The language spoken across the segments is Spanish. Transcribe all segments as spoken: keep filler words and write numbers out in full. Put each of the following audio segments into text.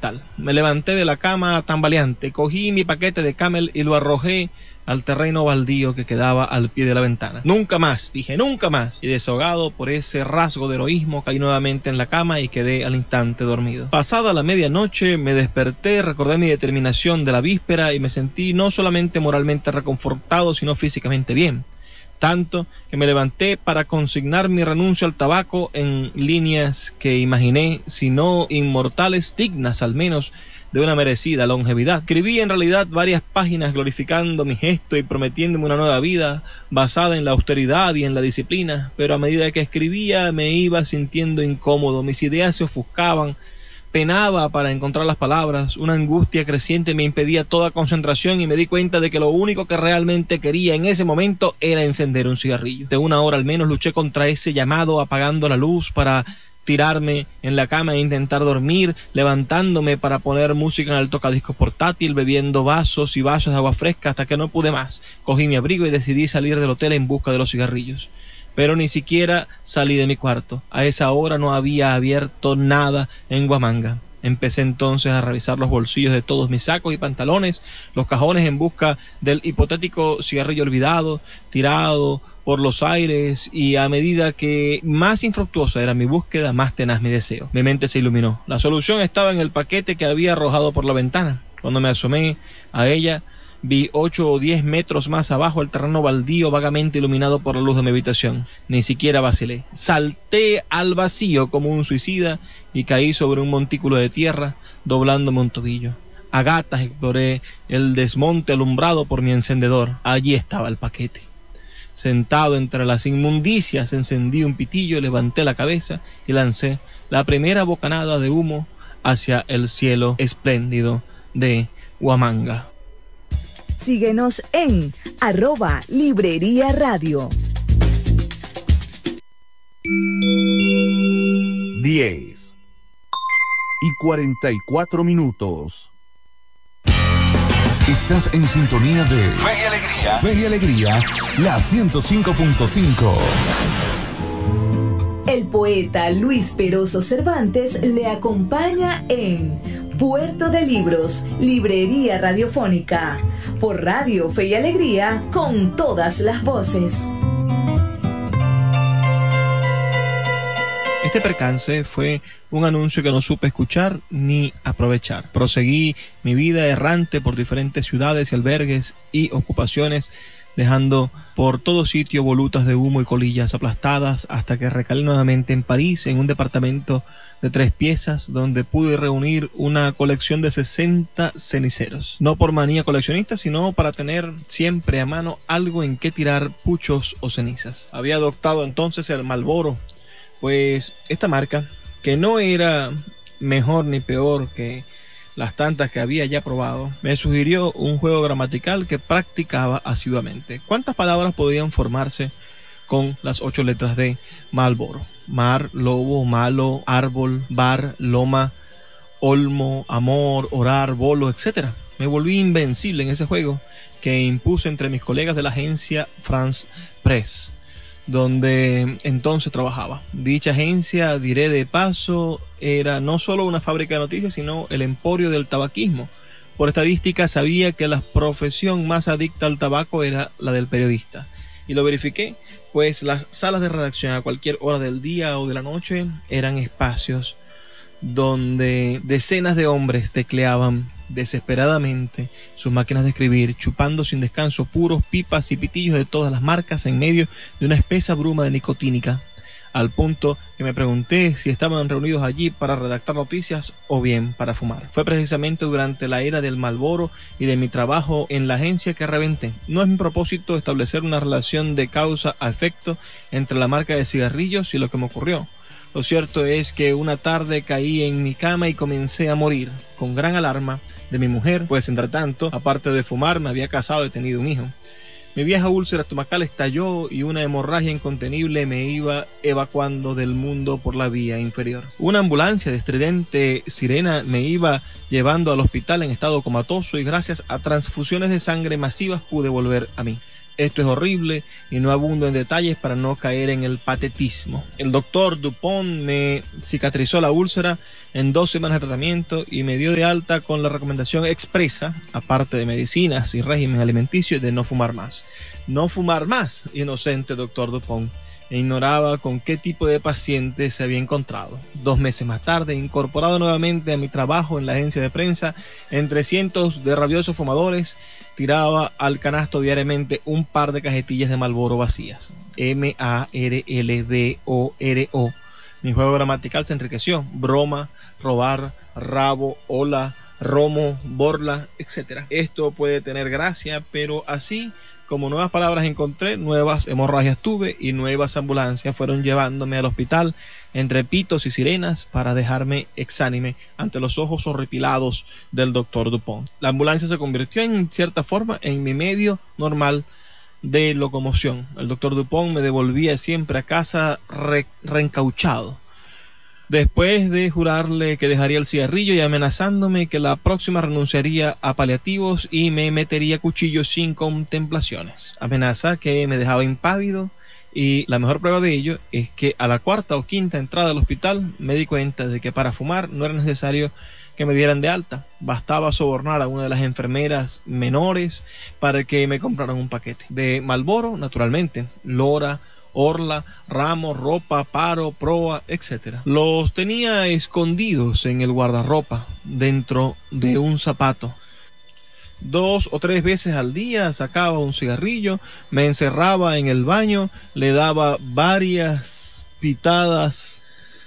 mortal. Me levanté de la cama tambaleante, cogí mi paquete de Camel y lo arrojé al terreno baldío que quedaba al pie de la ventana. Nunca más, dije, nunca más. Y desahogado por ese rasgo de heroísmo, caí nuevamente en la cama y quedé al instante dormido. Pasada la medianoche me desperté, recordé mi determinación de la víspera y me sentí no solamente moralmente reconfortado, sino físicamente bien. Tanto que me levanté para consignar mi renuncia al tabaco en líneas que imaginé, si no inmortales, dignas al menos de una merecida longevidad. Escribí en realidad varias páginas glorificando mi gesto y prometiéndome una nueva vida basada en la austeridad y en la disciplina, pero a medida que escribía me iba sintiendo incómodo, mis ideas se ofuscaban, penaba para encontrar las palabras, una angustia creciente me impedía toda concentración y me di cuenta de que lo único que realmente quería en ese momento era encender un cigarrillo. De una hora al menos luché contra ese llamado apagando la luz para tirarme en la cama e intentar dormir, levantándome para poner música en el tocadiscos portátil, bebiendo vasos y vasos de agua fresca hasta que no pude más. Cogí mi abrigo y decidí salir del hotel en busca de los cigarrillos. Pero ni siquiera salí de mi cuarto. A esa hora no había abierto nada en Huamanga. Empecé entonces a revisar los bolsillos de todos mis sacos y pantalones, los cajones en busca del hipotético cigarrillo olvidado, tirado por los aires, y a medida que más infructuosa era mi búsqueda, más tenaz mi deseo. Mi mente se iluminó. La solución estaba en el paquete que había arrojado por la ventana. Cuando me asomé a ella, vi ocho o diez metros más abajo el terreno baldío vagamente iluminado por la luz de mi habitación. Ni siquiera vacilé. Salté al vacío como un suicida y caí sobre un montículo de tierra, doblándome un tobillo. A gatas exploré el desmonte alumbrado por mi encendedor. Allí estaba el paquete. Sentado entre las inmundicias, encendí un pitillo, levanté la cabeza y lancé la primera bocanada de humo hacia el cielo espléndido de Huamanga. Síguenos en arroba Librería Radio. diez y cuarenta y cuatro minutos. Estás en sintonía de Fe y Alegría. Fe y Alegría, la ciento cinco punto cinco. El poeta Luis Peroso Cervantes le acompaña en Puerto de Libros, Librería Radiofónica, por Radio Fe y Alegría, con todas las voces. Este percance fue un anuncio que no supe escuchar ni aprovechar. Proseguí mi vida errante por diferentes ciudades y albergues y ocupaciones, dejando por todo sitio volutas de humo y colillas aplastadas, hasta que recalé nuevamente en París, en un departamento de tres piezas, donde pude reunir una colección de sesenta ceniceros. No por manía coleccionista, sino para tener siempre a mano algo en que tirar puchos o cenizas. Había adoptado entonces el Marlboro, pues esta marca, que no era mejor ni peor que las tantas que había ya probado, me sugirió un juego gramatical que practicaba asiduamente. ¿Cuántas palabras podían formarse con las ocho letras de Marlboro? Mar, lobo, malo, árbol, bar, loma, olmo, amor, orar, bolo, etcétera. Me volví invencible en ese juego que impuse entre mis colegas de la agencia France Press, donde entonces trabajaba. Dicha agencia, diré de paso, era no solo una fábrica de noticias, sino el emporio del tabaquismo. Por estadística sabía que la profesión más adicta al tabaco era la del periodista, y lo verifiqué, pues las salas de redacción a cualquier hora del día o de la noche eran espacios donde decenas de hombres tecleaban desesperadamente sus máquinas de escribir, chupando sin descanso puros, pipas y pitillos de todas las marcas en medio de una espesa bruma de nicotínica, al punto que me pregunté si estaban reunidos allí para redactar noticias o bien para fumar. Fue precisamente durante la era del Marlboro y de mi trabajo en la agencia que reventé. No es mi propósito establecer una relación de causa a efecto entre la marca de cigarrillos y lo que me ocurrió. Lo cierto es que una tarde caí en mi cama y comencé a morir, con gran alarma de mi mujer, pues entre tanto, aparte de fumar, me había casado y tenido un hijo. Mi vieja úlcera estomacal estalló y una hemorragia incontenible me iba evacuando del mundo por la vía inferior. Una ambulancia de estridente sirena me iba llevando al hospital en estado comatoso y gracias a transfusiones de sangre masivas pude volver a mí. Esto es horrible y no abundo en detalles para no caer en el patetismo. El doctor Dupont me cicatrizó la úlcera en dos semanas de tratamiento y me dio de alta con la recomendación expresa, aparte de medicinas y régimen alimenticio, de no fumar más. No fumar más, inocente doctor Dupont. E ignoraba con qué tipo de paciente se había encontrado. Dos meses más tarde, incorporado nuevamente a mi trabajo en la agencia de prensa, entre cientos de rabiosos fumadores, tiraba al canasto diariamente un par de cajetillas de Marlboro vacías. M A R L B O R O. Mi juego gramatical se enriqueció. Broma, robar, rabo, hola, romo, borla, etcétera. Esto puede tener gracia, pero así como nuevas palabras encontré, nuevas hemorragias tuve y nuevas ambulancias fueron llevándome al hospital entre pitos y sirenas para dejarme exánime ante los ojos horripilados del doctor Dupont. La ambulancia se convirtió en cierta forma en mi medio normal de locomoción. El doctor Dupont me devolvía siempre a casa re reencauchado, después de jurarle que dejaría el cigarrillo y amenazándome que la próxima renunciaría a paliativos y me metería cuchillos sin contemplaciones. Amenaza que me dejaba impávido, y la mejor prueba de ello es que a la cuarta o quinta entrada al hospital me di cuenta de que para fumar no era necesario que me dieran de alta. Bastaba sobornar a una de las enfermeras menores para que me compraran un paquete de Marlboro, naturalmente, Lora, Orla, ramos, ropa, paro, proa, etcétera. Los tenía escondidos en el guardarropa, dentro de un zapato. Dos o tres veces al día sacaba un cigarrillo, me encerraba en el baño, le daba varias pitadas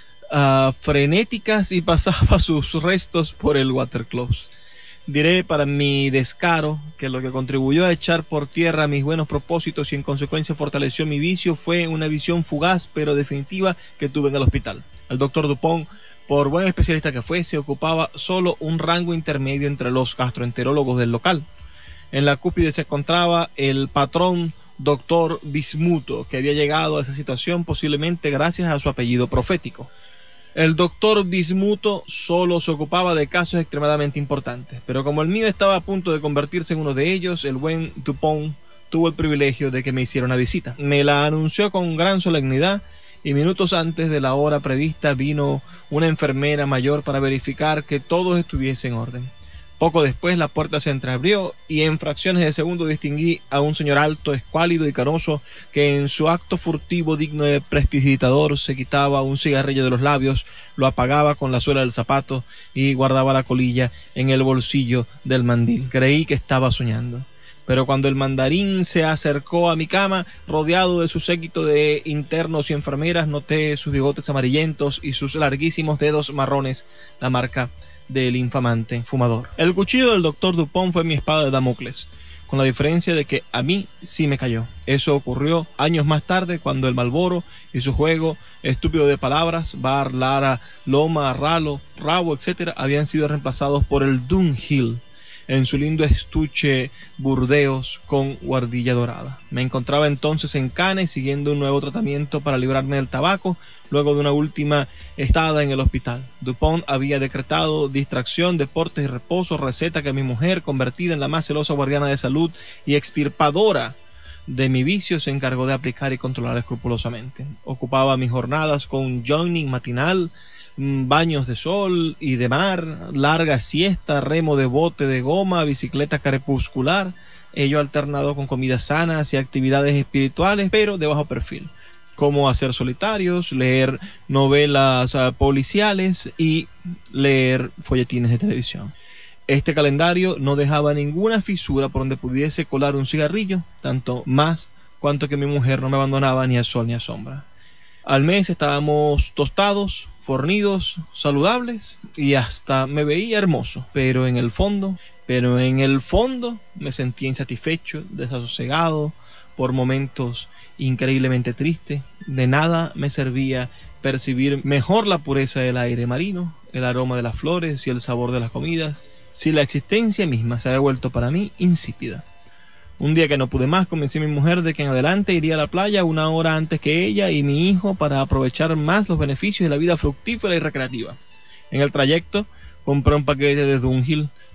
uh, frenéticas y pasaba sus restos por el watercloset. Diré para mi descaro que lo que contribuyó a echar por tierra mis buenos propósitos y en consecuencia fortaleció mi vicio fue una visión fugaz pero definitiva que tuve en el hospital. El doctor Dupont, por buen especialista que fuese, ocupaba solo un rango intermedio entre los gastroenterólogos del local. En la cúspide se encontraba el patrón doctor Bismuto, que había llegado a esa situación posiblemente gracias a su apellido profético. El doctor Bismuto solo se ocupaba de casos extremadamente importantes, pero como el mío estaba a punto de convertirse en uno de ellos, el buen Dupont tuvo el privilegio de que me hiciera una visita. Me la anunció con gran solemnidad y minutos antes de la hora prevista vino una enfermera mayor para verificar que todo estuviese en orden. Poco después la puerta se entreabrió y en fracciones de segundo distinguí a un señor alto, escuálido y canoso que en su acto furtivo digno de prestidigitador se quitaba un cigarrillo de los labios, lo apagaba con la suela del zapato y guardaba la colilla en el bolsillo del mandil. Creí que estaba soñando. Pero cuando el mandarín se acercó a mi cama, rodeado de su séquito de internos y enfermeras, noté sus bigotes amarillentos y sus larguísimos dedos marrones, la marca del infamante fumador. El cuchillo del doctor Dupont fue mi espada de Damocles, con la diferencia de que a mí sí me cayó. Eso ocurrió años más tarde, cuando el Marlboro y su juego estúpido de palabras, bar, lara, loma, ralo, rabo, etcétera, habían sido reemplazados por el Dunhill en su lindo estuche Burdeos con guardilla dorada. Me encontraba entonces en Cannes siguiendo un nuevo tratamiento para librarme del tabaco luego de una última estada en el hospital. Dupont había decretado distracción, deportes y reposo, receta que mi mujer, convertida en la más celosa guardiana de salud y extirpadora de mi vicio, se encargó de aplicar y controlar escrupulosamente. Ocupaba mis jornadas con jogging matinal, baños de sol y de mar, larga siesta, remo de bote de goma, bicicleta crepuscular, ello alternado con comidas sanas y actividades espirituales, pero de bajo perfil, como hacer solitarios, leer novelas uh, policiales y leer folletines de televisión. Este calendario no dejaba ninguna fisura por donde pudiese colar un cigarrillo, tanto más cuanto que mi mujer no me abandonaba ni a sol ni a sombra. Al mes estábamos tostados, fornidos, saludables y hasta me veía hermoso, pero en el fondo, pero en el fondo me sentía insatisfecho, desasosegado, por momentos increíblemente triste. De nada me servía percibir mejor la pureza del aire marino, el aroma de las flores y el sabor de las comidas, si la existencia misma se había vuelto para mí insípida. Un día que no pude más, convencí a mi mujer de que en adelante iría a la playa una hora antes que ella y mi hijo para aprovechar más los beneficios de la vida fructífera y recreativa. En el trayecto compré un paquete de Dunhill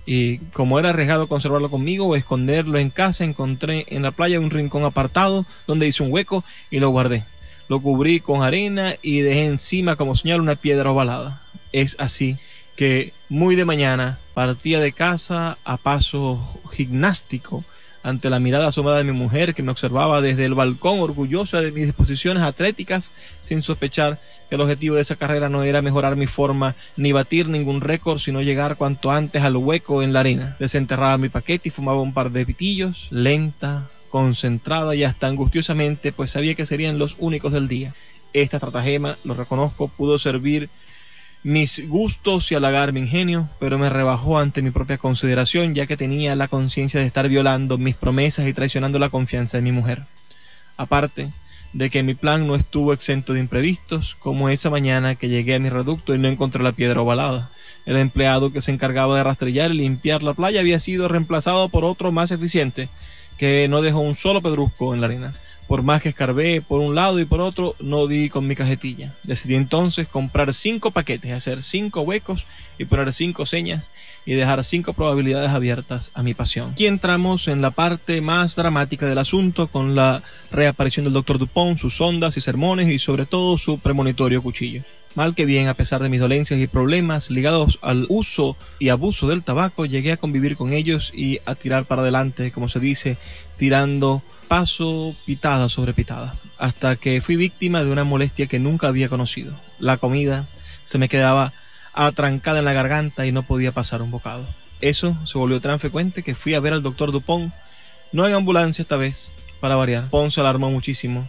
y como era arriesgado conservarlo conmigo o esconderlo en casa, encontré en la playa un rincón apartado donde hice un hueco y lo guardé. Lo cubrí con arena y dejé encima como señal una piedra ovalada. Es así que muy de mañana partía de casa a paso gimnástico ante la mirada asombrada de mi mujer, que me observaba desde el balcón orgullosa de mis disposiciones atléticas, sin sospechar que el objetivo de esa carrera no era mejorar mi forma ni batir ningún récord, sino llegar cuanto antes al hueco en la arena. Desenterraba mi paquete y fumaba un par de pitillos, lenta, concentrada y hasta angustiosamente, pues sabía que serían los únicos del día. Esta estratagema, lo reconozco, pudo servir mis gustos y halagar mi ingenio, pero me rebajó ante mi propia consideración, ya que tenía la conciencia de estar violando mis promesas y traicionando la confianza de mi mujer. Aparte de que mi plan no estuvo exento de imprevistos, como esa mañana que llegué a mi reducto y no encontré la piedra ovalada. El empleado que se encargaba de rastrillar y limpiar la playa había sido reemplazado por otro más eficiente, que no dejó un solo pedrusco en la arena. Por más que escarbé por un lado y por otro, no di con mi cajetilla. Decidí entonces comprar cinco paquetes, hacer cinco huecos y poner cinco señas y dejar cinco probabilidades abiertas a mi pasión. Aquí entramos en la parte más dramática del asunto, con la reaparición del doctor Dupont, sus sondas y sermones y sobre todo su premonitorio cuchillo. Mal que bien, a pesar de mis dolencias y problemas ligados al uso y abuso del tabaco, llegué a convivir con ellos y a tirar para adelante, como se dice, tirando paso pitada sobre pitada, hasta que fui víctima de una molestia que nunca había conocido. La comida se me quedaba atrancada en la garganta y no podía pasar un bocado. Eso se volvió tan frecuente que fui a ver al doctor Dupont, no en ambulancia esta vez, para variar. Dupont se alarmó muchísimo.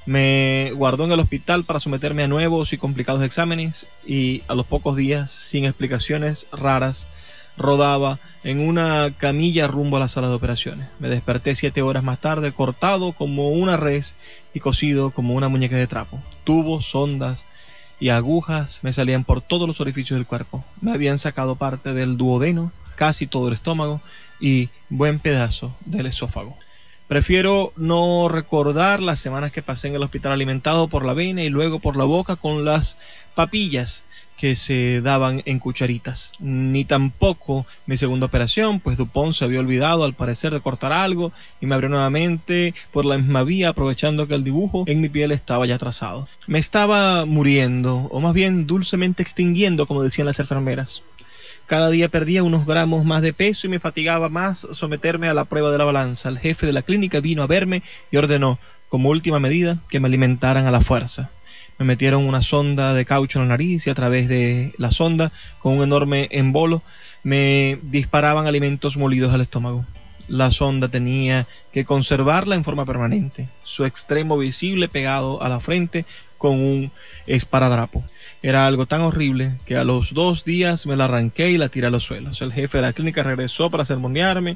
Me guardó en el hospital para someterme a nuevos y complicados exámenes y a los pocos días, sin explicaciones raras, rodaba en una camilla rumbo a la sala de operaciones. Me desperté siete horas más tarde, cortado como una res y cosido como una muñeca de trapo. Tubos, sondas y agujas me salían por todos los orificios del cuerpo. Me habían sacado parte del duodeno, casi todo el estómago y buen pedazo del esófago. Prefiero no recordar las semanas que pasé en el hospital alimentado por la vena y luego por la boca con las papillas que se daban en cucharitas, ni tampoco mi segunda operación, pues Dupont se había olvidado al parecer de cortar algo y me abrió nuevamente por la misma vía, aprovechando que el dibujo en mi piel estaba ya trazado. Me estaba muriendo, o más bien dulcemente extinguiendo, como decían las enfermeras. Cada día perdía unos gramos más de peso y me fatigaba más someterme a la prueba de la balanza. El jefe de la clínica vino a verme y ordenó, como última medida, que me alimentaran a la fuerza. Me metieron una sonda de caucho en la nariz y a través de la sonda, con un enorme embolo, me disparaban alimentos molidos al estómago. La sonda tenía que conservarla en forma permanente, su extremo visible pegado a la frente con un esparadrapo. Era algo tan horrible que a los dos días me la arranqué y la tiré a los suelos. El jefe de la clínica regresó para sermonearme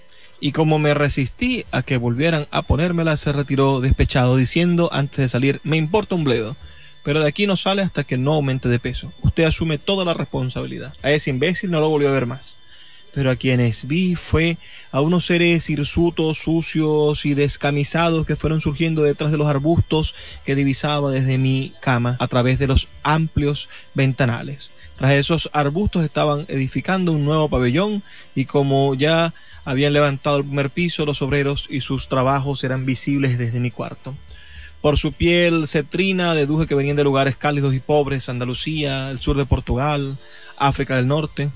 y como me resistí a que volvieran a ponérmela, se retiró despechado diciendo antes de salir: me importa un bledo, pero de aquí no sale hasta que no aumente de peso. Usted asume toda la responsabilidad. A ese imbécil no lo volvió a ver más. Pero a quienes vi fue a unos seres hirsutos, sucios y descamisados que fueron surgiendo detrás de los arbustos que divisaba desde mi cama a través de los amplios ventanales. Tras esos arbustos estaban edificando un nuevo pabellón y como ya habían levantado el primer piso, los obreros y sus trabajos eran visibles desde mi cuarto. Por su piel cetrina deduje que venían de lugares cálidos y pobres: Andalucía, el sur de Portugal, África del Norte.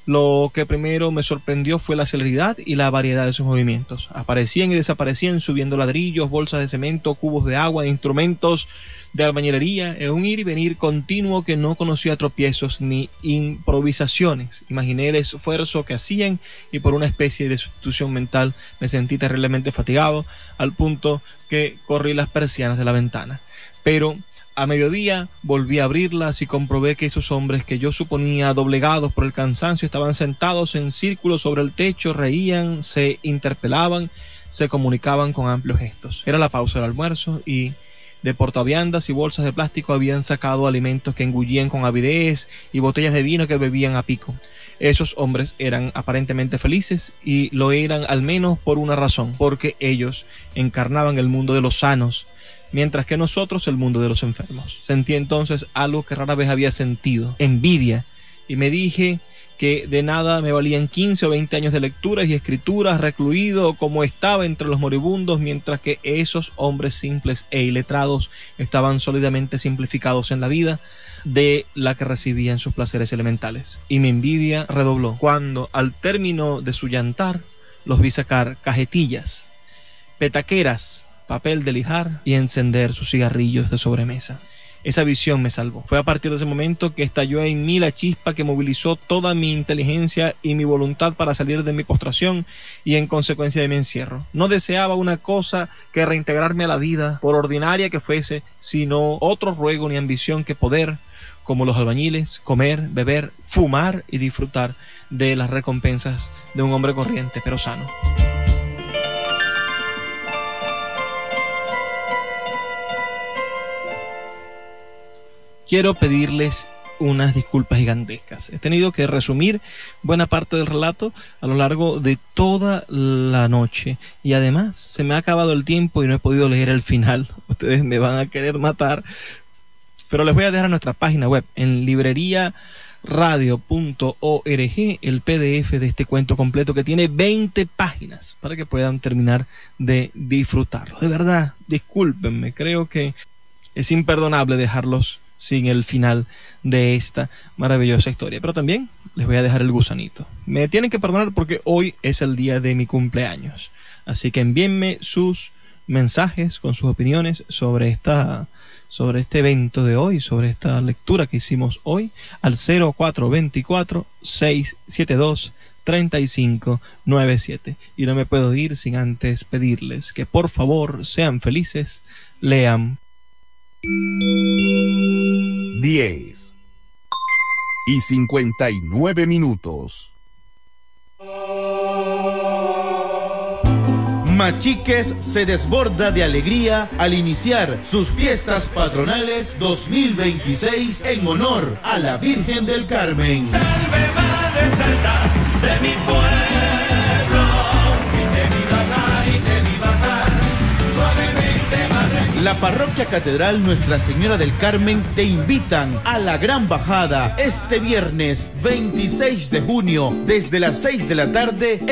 Lo que primero me sorprendió fue la celeridad y la variedad de sus movimientos. Aparecían y desaparecían subiendo ladrillos, bolsas de cemento, cubos de agua, instrumentos de albañilería, en un ir y venir continuo que no conocía tropiezos ni improvisaciones. Imaginé el esfuerzo que hacían y por una especie de sustitución mental me sentí terriblemente fatigado, al punto que corrí las persianas de la ventana. Pero a mediodía volví a abrirlas y comprobé que esos hombres que yo suponía doblegados por el cansancio estaban sentados en círculo sobre el techo, reían, se interpelaban, se comunicaban con amplios gestos. Era la pausa del almuerzo y de portaviandas y bolsas de plástico habían sacado alimentos que engullían con avidez y botellas de vino que bebían a pico. Esos hombres eran aparentemente felices y lo eran al menos por una razón, porque ellos encarnaban el mundo de los sanos, mientras que nosotros el mundo de los enfermos. Sentí entonces algo que rara vez había sentido: envidia, y me dije que de nada me valían quince o veinte años de lecturas y escrituras, recluido como estaba entre los moribundos, mientras que esos hombres simples e iletrados estaban sólidamente simplificados en la vida de la que recibían sus placeres elementales. Y mi envidia redobló cuando, al término de su llantar, los vi sacar cajetillas, petaqueras, papel de lijar y encender sus cigarrillos de sobremesa. Esa visión me salvó. Fue a partir de ese momento que estalló en mí la chispa que movilizó toda mi inteligencia y mi voluntad para salir de mi postración y en consecuencia de mi encierro. No deseaba una cosa que reintegrarme a la vida, por ordinaria que fuese, sino otro ruego ni ambición que poder, como los albañiles, comer, beber, fumar y disfrutar de las recompensas de un hombre corriente pero sano. Quiero pedirles unas disculpas gigantescas. He tenido que resumir buena parte del relato a lo largo de toda la noche y además se me ha acabado el tiempo y no he podido leer el final. Ustedes me van a querer matar, pero les voy a dejar nuestra página web en librería radio punto org el P D F de este cuento completo que tiene veinte páginas para que puedan terminar de disfrutarlo. De verdad, discúlpenme, creo que es imperdonable dejarlos sin el final de esta maravillosa historia, pero también les voy a dejar el gusanito. Me tienen que perdonar porque hoy es el día de mi cumpleaños, así que envíenme sus mensajes con sus opiniones sobre esta sobre este evento de hoy, sobre esta lectura que hicimos hoy al cero cuatro dos cuatro, seis siete dos, tres cinco nueve siete. Y no me puedo ir sin antes pedirles que por favor sean felices, lean. diez y cincuenta y nueve minutos. Machiques se desborda de alegría al iniciar sus fiestas patronales dos mil veintiséis en honor a la Virgen del Carmen. Salve Madre Santa de mi pueblo, de mi Bacá y de mi Bacá, suavemente Madre. La Parroquia Catedral Nuestra Señora del Carmen te invitan a la Gran Bajada este viernes veintiséis de junio desde las seis de la tarde